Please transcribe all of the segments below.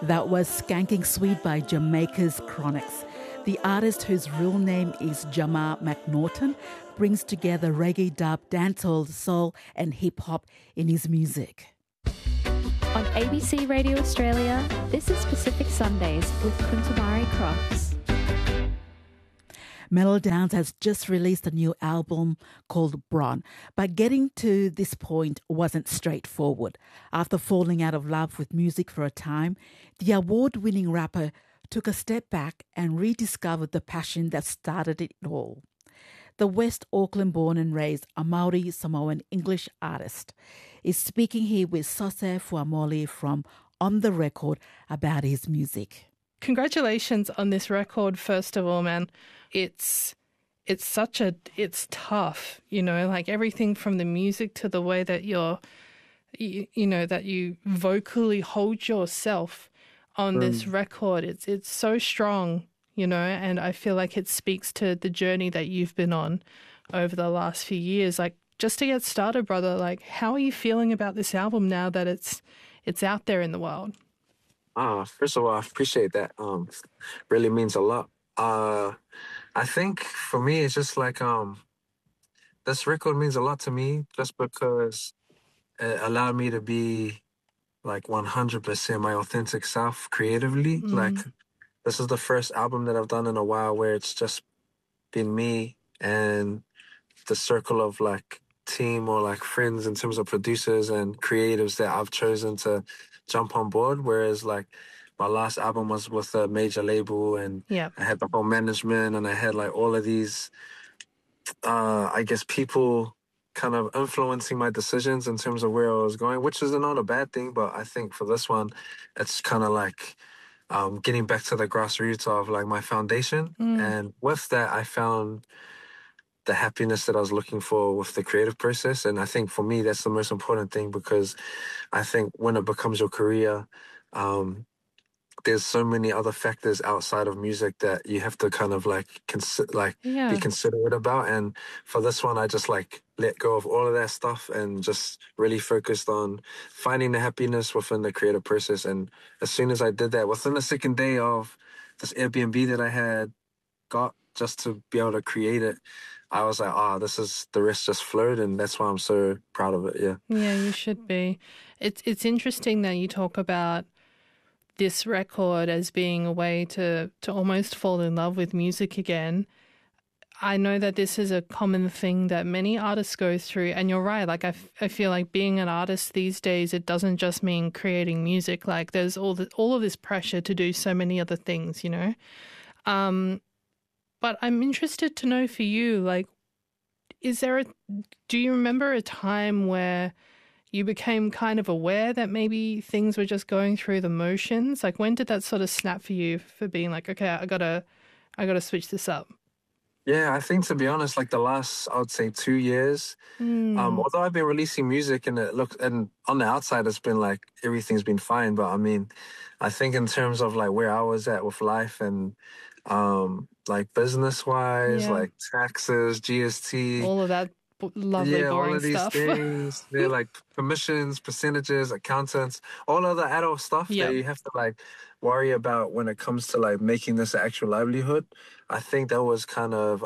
That was Skanking Sweet by Jamaica's Chronics. The artist, whose real name is Jamar McNaughton, brings together reggae, dub, dancehall, soul and hip-hop in his music. On ABC Radio Australia, this is Pacific Sundays with Kuntamari Cross. Mellow has just released a new album called Bron, but getting to this point wasn't straightforward. After falling out of love with music for a time, the award-winning rapper took a step back and rediscovered the passion that started it all. The West Auckland born and raised Maori Samoan English artist is speaking here with Sose Fuamoli from On The Record about his music. Congratulations on this record, first of all, man. It's tough, you know, like everything from the music to the way that that you vocally hold yourself on this record. It's so strong, you know, and I feel like it speaks to the journey that you've been on over the last few years. Like, just to get started, brother, like, how are you feeling about this album now that it's out there in the world? First of all, I appreciate that. Really means a lot. I think for me, it's just like this record means a lot to me just because it allowed me to be like 100% my authentic self creatively. Like, this is the first album that I've done in a while where it's just been me and the circle of like team or like friends in terms of producers and creatives that I've chosen to jump on board. Whereas like my last album was with a major label and I had the whole management and I had like all of these, I guess, people kind of influencing my decisions in terms of where I was going, which is not a bad thing. But I think for this one, it's kind of like getting back to the grassroots of like my foundation. And with that, I found the happiness that I was looking for with the creative process. And I think for me, that's the most important thing, because I think when it becomes your career, there's so many other factors outside of music that you have to kind of like be considerate about. And for this one, I just like let go of all of that stuff and just really focused on finding the happiness within the creative process. And as soon as I did that, within the second day of this Airbnb that I had got just to be able to create it, I was like, this is, the rest just flowed, and that's why I'm so proud of it, yeah. Yeah, you should be. It's interesting that you talk about this record as being a way to almost fall in love with music again. I know that this is a common thing that many artists go through, and you're right. Like, I feel like being an artist these days, it doesn't just mean creating music. Like, there's all of this pressure to do so many other things, you know? But I'm interested to know for you, like, do you remember a time where you became kind of aware that maybe things were just going through the motions? Like, when did that sort of snap for you for being like, okay, I gotta switch this up? Yeah, I think, to be honest, like the last, I would say 2 years, although I've been releasing music and and on the outside, it's been like everything's been fine. But I mean, I think in terms of like where I was at with life and like business-wise, like taxes, GST, all of that lovely boring all of these stuff. things. They're like commissions, percentages, accountants, all of the adult stuff that you have to like worry about when it comes to like making this an actual livelihood. I think that was kind of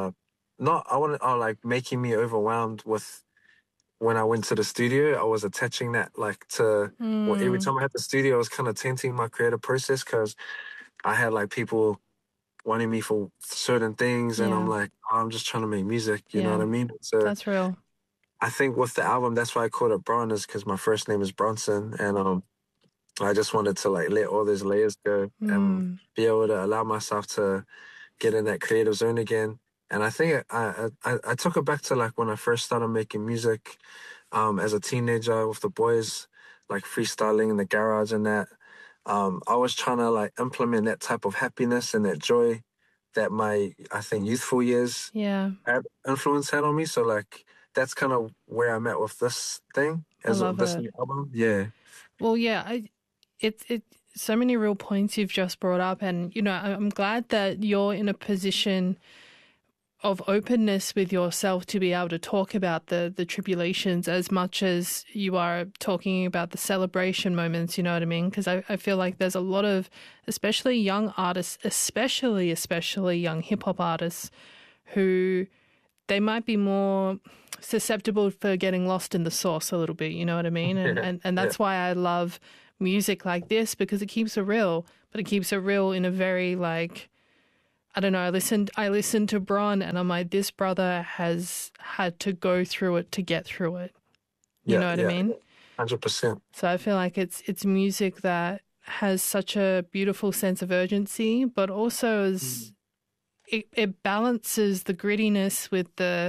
making me overwhelmed with. When I went to the studio, I was attaching that like to every time I had the studio, I was kind of tainting my creative process, because I had like people wanting me for certain things, and I'm like, I'm just trying to make music, you know what I mean? So that's real. I think with the album, that's why I called it Bron, is because my first name is Bronson, and I just wanted to like let all those layers go and be able to allow myself to get in that creative zone again. And I think I took it back to like when I first started making music as a teenager with the boys, like freestyling in the garage and that. I was trying to like implement that type of happiness and that joy that my, I think, youthful years influence had on me. So like that's kind of where I'm at with this thing as this new album. Yeah. Well, yeah, it's so many real points you've just brought up, and you know, I'm glad that you're in a position of openness with yourself to be able to talk about the tribulations as much as you are talking about the celebration moments, you know what I mean? Because I feel like there's a lot of, especially young artists, especially young hip-hop artists, who they might be more susceptible for getting lost in the sauce a little bit, you know what I mean? And that's why I love music like this, because it keeps it real, but it keeps it real in a very, like, I don't know, I listened to Bron and I'm like, this brother has had to go through it to get through it. You know what I mean? 100%. So I feel like it's music that has such a beautiful sense of urgency, but also it balances the grittiness with the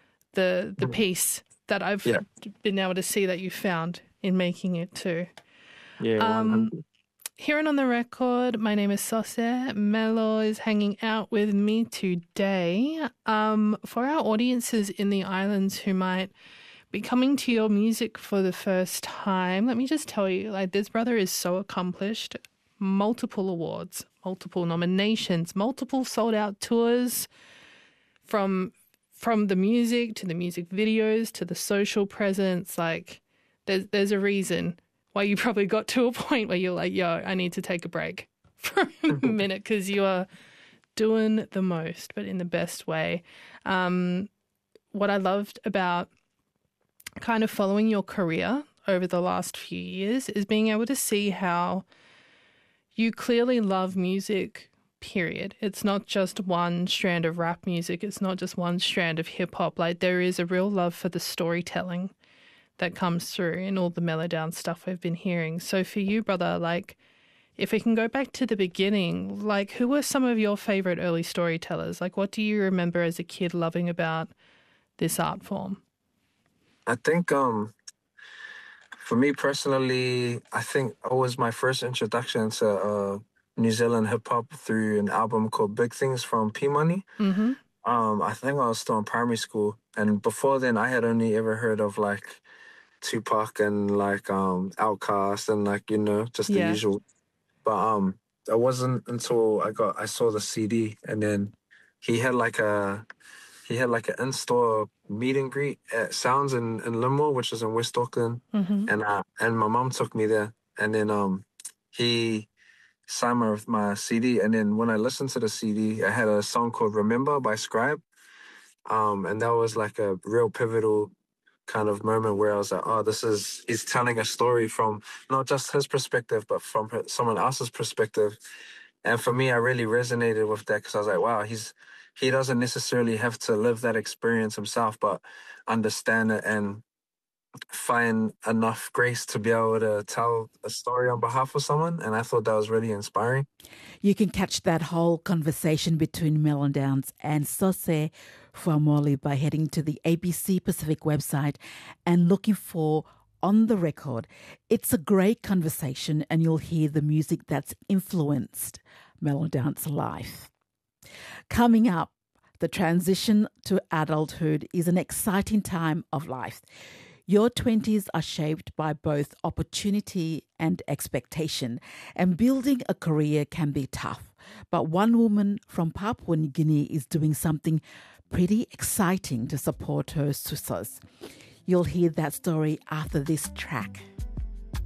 peace that I've been able to see that you found in making it too. Yeah. Hearing on the record, my name is Sose. Melo is hanging out with me today. For our audiences in the islands who might be coming to your music for the first time, let me just tell you, like, this brother is so accomplished. Multiple awards, multiple nominations, multiple sold-out tours, from the music to the music videos to the social presence. Like, there's a reason why you probably got to a point where you're like, yo, I need to take a break for a minute, because you are doing the most, but in the best way. What I loved about kind of following your career over the last few years is being able to see how you clearly love music, period. It's not just one strand of rap music. It's not just one strand of hip hop. Like, there is a real love for the storytelling that comes through in all the Melodown stuff we've been hearing. So for you, brother, like, if we can go back to the beginning, like, who were some of your favorite early storytellers? Like, what do you remember as a kid loving about this art form? I think for me personally, I think it was my first introduction to New Zealand hip hop through an album called Big Things from P Money. Mm-hmm. I think I was still in primary school, and before then I had only ever heard of like Tupac and like Outkast and like, you know, just the usual. But it wasn't until I saw the CD, and then he had like an in-store meet and greet at Sounds in Limor, which is in West Auckland. Mm-hmm. And my mom took me there, and then he signed my CD, and then when I listened to the CD, I had a song called Remember by Scribe. And that was like a real pivotal kind of moment where I was like, oh, he's telling a story from not just his perspective, but from someone else's perspective. And for me, I really resonated with that, because I was like, wow, he doesn't necessarily have to live that experience himself, but understand it and find enough grace to be able to tell a story on behalf of someone. And I thought that was really inspiring. You can catch that whole conversation between Melodowns and Sose Fuamoli by heading to the ABC Pacific website and looking for On the Record. It's a great conversation, and you'll hear the music that's influenced Melodowns' life. Coming up, the transition to adulthood is an exciting time of life. Your 20s are shaped by both opportunity and expectation, and building a career can be tough. But one woman from Papua New Guinea is doing something pretty exciting to support her susos. You'll hear that story after this track.